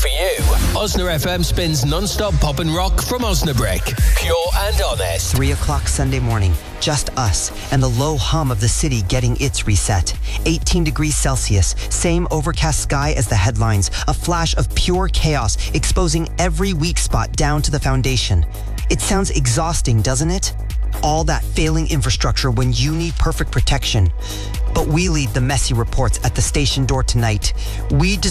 for you. Osna FM spins non-stop pop and rock from Osnabrick. Pure and honest. 3 o'clock Sunday morning. Just us and the low hum of the city getting its reset. 18 degrees Celsius, same overcast sky as the headlines. A flash of pure chaos exposing every weak spot down to the foundation. It sounds exhausting, doesn't it? All that failing infrastructure when you need perfect protection. But we lead the messy reports at the station door tonight. We